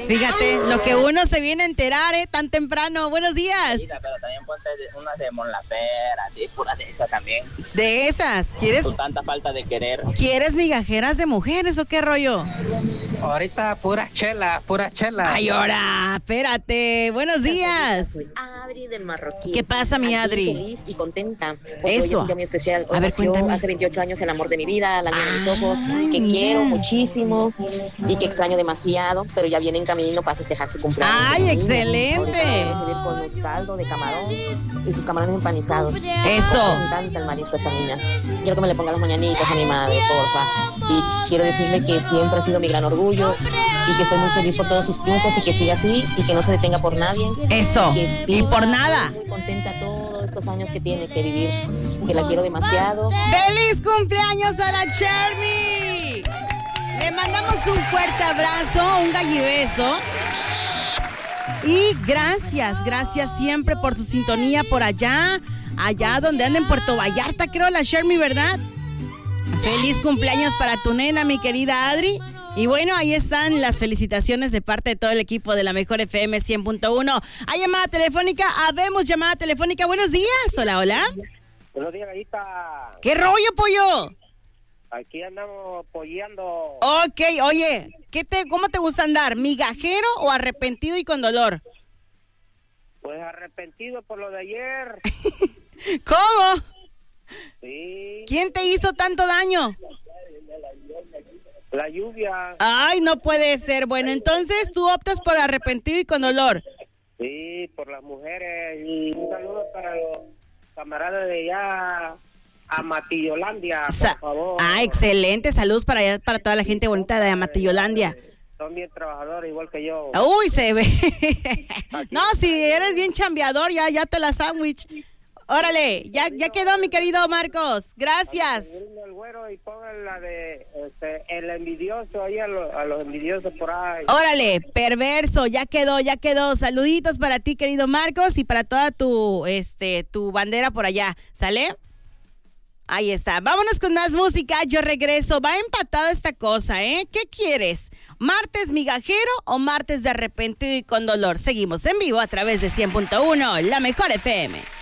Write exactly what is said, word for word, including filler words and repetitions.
Fíjate, lo que uno se viene a enterar, ¿eh? Tan temprano. Buenos días. Pero también ponte unas de Mon Laferte, así, puras de esas también. De esas, ¿quieres? Con tanta falta de querer. ¿Quieres migajeras de mujeres o qué rollo? Ahorita pura chela, pura chela. Ay, ahora, espérate. Buenos días. Soy Adri del Marroquí. ¿Qué pasa, mi Aquí Adri? Feliz y contenta. Porque Eso. hoy es un día muy especial. Hoy A ver, nació cuéntame. hace veintiocho años el amor de mi vida, la niña de mis ojos, Ay, que mira. quiero muchísimo y que extraño demasiado, pero ya viene en camino para festejar su cumpleaños. Ay, Niña. excelente. Ahorita la voy a recibir con un caldo de camarón y sus camarones empanizados. Eso. Me encanta el marisco a esta niña. Quiero que me le ponga las mañanitas a mi madre, porfa. Y quiero decirle que siempre ha sido mi gran orgullo y que estoy muy feliz por todos sus triunfos y que siga así y que no se detenga por nadie. Eso. Que Y por viva nada. Muy contenta todos estos años que tiene que vivir, que la quiero demasiado. ¡Feliz cumpleaños a la Chermy! Le mandamos un fuerte abrazo, un gallibeso. Y gracias, gracias siempre por su sintonía por allá, allá donde anda en Puerto Vallarta, creo, la Chermy, ¿verdad? Feliz cumpleaños para tu nena, mi querida Adri. Y bueno, ahí están las felicitaciones de parte de todo el equipo de la Mejor F M cien punto uno. Hay llamada telefónica, habemos llamada telefónica. Buenos días, hola, hola. Buenos días, gallita. ¿Qué rollo, pollo? Aquí andamos apoyando. Ok, oye, ¿qué te, ¿cómo te gusta andar? ¿Migajero o arrepentido y con dolor? Pues arrepentido por lo de ayer. ¿Cómo? Sí. ¿Quién te hizo tanto daño? La lluvia. Ay, no puede ser. Bueno, entonces tú optas por arrepentido y con dolor. Sí, por las mujeres. Y un saludo para los camaradas de allá, a Matillolandia, por Sa- favor. Ah, excelente. Saludos para allá, para toda la gente bonita de Amatillolandia. Son bien trabajadores, igual que yo. Uy, se ve. No, si eres bien chambeador, ya, ya te la sándwich. Órale, ya, ya quedó, mi querido Marcos. Gracias. Seguirme el güero y pongan la de este, el envidioso ahí a, lo- a los envidiosos por ahí. Órale, perverso, ya quedó, ya quedó. Saluditos para ti, querido Marcos, y para toda tu, este, tu bandera por allá. ¿Sale? Ahí está. Vámonos con más música. Yo regreso. Va empatada esta cosa, ¿eh? ¿Qué quieres? ¿Martes migajero o martes de arrepentido y con dolor? Seguimos en vivo a través de cien punto uno, La Mejor F M.